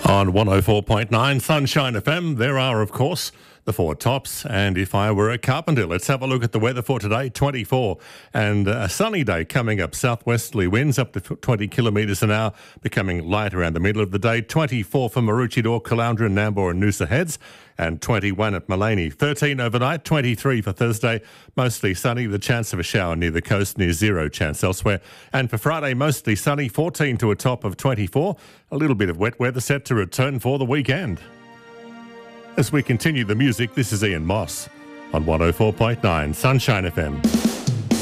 On 104.9 Sunshine FM, there are, of course, the four tops. And if I were a carpenter, let's have a look at the weather for today, 24. And a sunny day coming up. Southwesterly winds up to 20 kilometres an hour, becoming light around the middle of the day. 24 for Maroochydore, Caloundra, Nambour and Noosa Heads. And 21 at Maleny. 13 overnight, 23 for Thursday. Mostly sunny, the chance of a shower near the coast, near zero chance elsewhere. And for Friday, mostly sunny, 14 to a top of 24. A little bit of wet weather set to return for the weekend. As we continue the music, this is Ian Moss on 104.9 Sunshine FM.